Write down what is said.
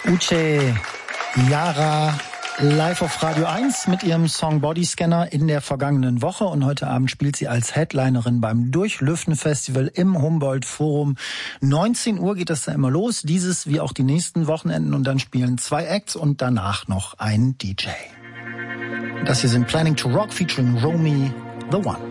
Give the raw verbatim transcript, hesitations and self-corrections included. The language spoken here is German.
Uche Yara live auf Radio eins mit ihrem Song Bodyscanner in der vergangenen Woche, und heute Abend spielt sie als Headlinerin beim Durchlüften-Festival im Humboldt-Forum. neunzehn Uhr geht das da immer los, dieses wie auch die nächsten Wochenenden, und dann spielen zwei Acts und danach noch ein D J. Das hier sind Planning to Rock featuring Romy, The One.